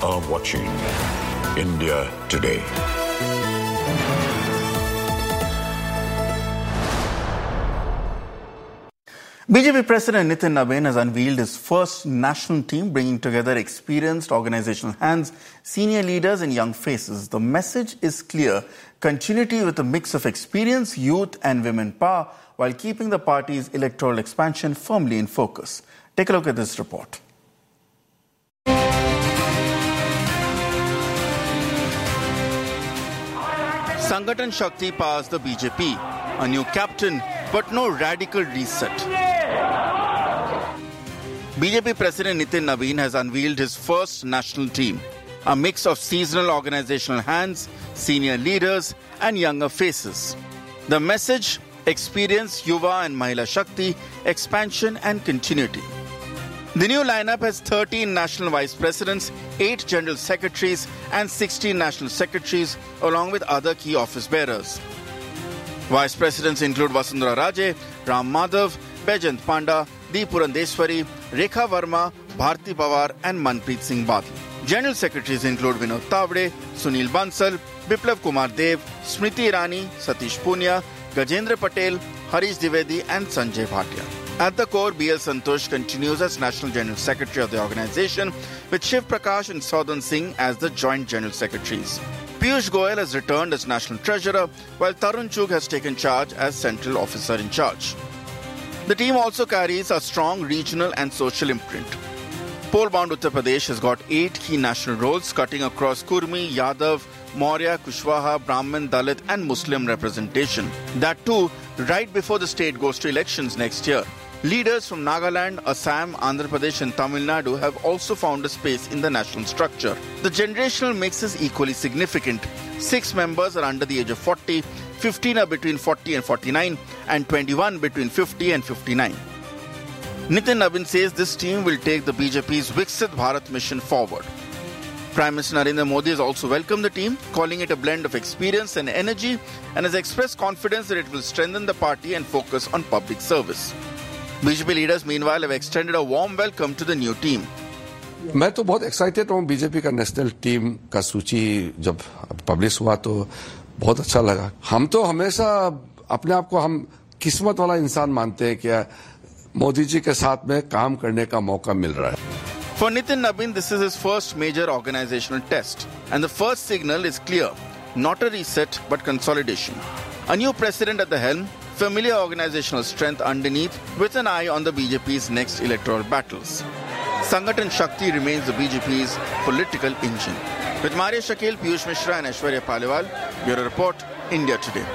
are watching India Today. BJP President Nitin Nabin has unveiled his first national team, bringing together experienced organizational hands, senior leaders and young faces. The message is clear: continuity with a mix of experience, youth and women power, while keeping the party's electoral expansion firmly in focus. Take a look at this report. Sangathan Shakti powers the BJP. A new captain, but no radical reset. BJP President Nitin Nabin has unveiled his first national team, a mix of seasonal organizational hands, senior leaders and younger faces. The message: experience, Yuva and Mahila Shakti, expansion and continuity. The new lineup has 13 national vice presidents, 8 general secretaries and 16 national secretaries, along with other key office bearers. Vice presidents include Vasundhara Raje, Ram Madhav, Baijant Panda, D. Purandeswari, Rekha Verma, Bharti Pawar and Manpreet Singh Badli. General secretaries include Vinod Tavade, Sunil Bansal, Biplav Kumar Dev, Smriti Irani, Satish Punia, Gajendra Patel, Harish Dwivedi and Sanjay Bhatia. At the core, B.L. Santosh continues as National General Secretary of the organization, with Shiv Prakash and Saudhan Singh as the Joint General Secretaries. Piyush Goyal has returned as National Treasurer, while Tarun Chugh has taken charge as Central Officer in Charge. The team also carries a strong regional and social imprint. Poll-bound Uttar Pradesh has got 8 key national roles, cutting across Kurmi, Yadav, Maurya, Kushwaha, Brahmin, Dalit and Muslim representation. That too, right before the state goes to elections next year. Leaders from Nagaland, Assam, Andhra Pradesh and Tamil Nadu have also found a space in the national structure. The generational mix is equally significant. 6 members are under the age of 40, 15 are between 40 and 49, and 21 between 50 and 59. Nitin Nabin says this team will take the BJP's Viksit Bharat mission forward. Prime Minister Narendra Modi has also welcomed the team, calling it a blend of experience and energy, and has expressed confidence that it will strengthen the party and focus on public service. BJP leaders meanwhile have extended a warm welcome to the new team. मैं तो बहुत excited हूँ BJP का national team का सूची जब publish हुआ तो बहुत अच्छा लगा. हम तो हमेशा अपने आप को हम किस्मत वाला इंसान मानते हैं कि मोदी जी के साथ में काम करने का मौका मिल रहा है. For Nitin Nabin, this is his first major organizational test, and the first signal is clear: not a reset but consolidation. A new president at the helm, familiar organizational strength underneath, with an eye on the BJP's next electoral battles. Sangathan Shakti remains the BJP's political engine. With Maria Shakil, Piyush Mishra and Aishwarya Paliwal, Bureau Report, India Today.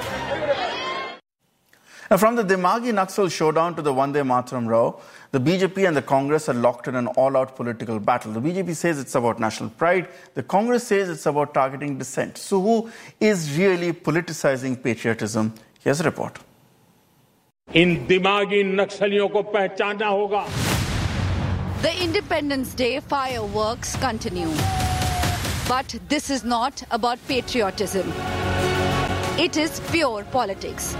Now, from the Dimagi Naxal showdown to the Vande Mataram row, the BJP and the Congress are locked in an all-out political battle. The BJP says it's about national pride. The Congress says it's about targeting dissent. So who is really politicizing patriotism? Here's a report. इन दिमागी नक्सलियों को पहचानना होगा. The Independence Day fireworks continue. But this is not about patriotism. It is pure politics.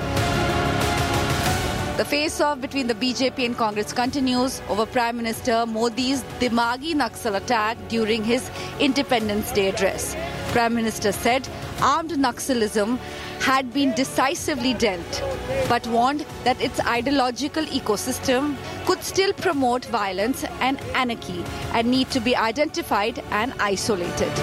The face-off between the BJP and Congress continues over Prime Minister Modi's Dimagi Naxal attack during his Independence Day address. Prime Minister said armed Naxalism had been decisively dealt, but warned that its ideological ecosystem could still promote violence and anarchy and need to be identified and isolated.